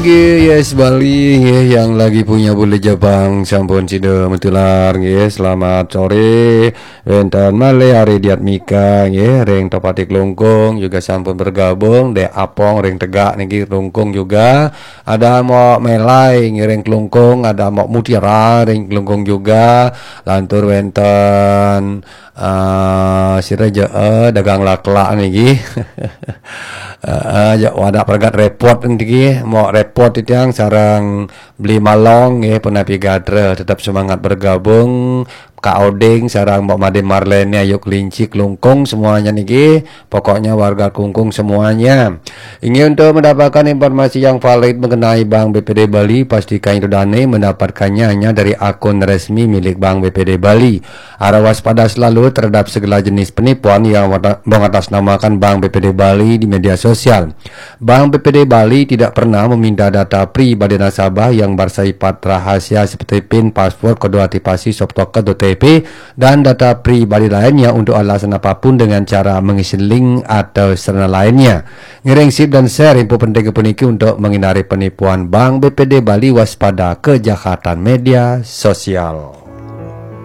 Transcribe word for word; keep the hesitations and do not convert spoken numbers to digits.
Yes, Bali nggih yang lagi punya boleh Jabang sampun sida mentular nggih. Selamat sore. Wonten malih Ari Diatmika nggih ring Topati Klungkung juga sampun bergabung. Dek Apong ring Tegak niki Klungkung juga. Ada Mok Melai ring Klungkung, ada Mok Mutiara ring Klungkung juga. Lantur wonten uh, siraja uh, dagang laklak niki. Uh, ya wadah pergat repot niki mau repot itu yang sarang beli malong ya penapi gadre tetap semangat bergabung Kak Oding sarang Mbak Made Marlene ayo kelinci Klungkung semuanya niki pokoknya warga Klungkung semuanya ingin untuk mendapatkan informasi yang valid mengenai Bank B P D Bali pastikan Dodane mendapatkannya hanya dari akun resmi milik Bank B P D Bali. Harap waspada selalu terhadap segala jenis penipuan yang mengatasnamakan Bank B P D Bali di media sosial. Bank B P D Bali tidak pernah meminta data pribadi nasabah yang bersifat rahasia seperti PIN, password, kode aktivasi, soft token, O T P, dan data pribadi lainnya untuk alasan apapun dengan cara mengisi link atau sarana lainnya. Ngiring sip dan share info penting kepeniki untuk menghindari penipuan. Bank B P D Bali waspada kejahatan media sosial.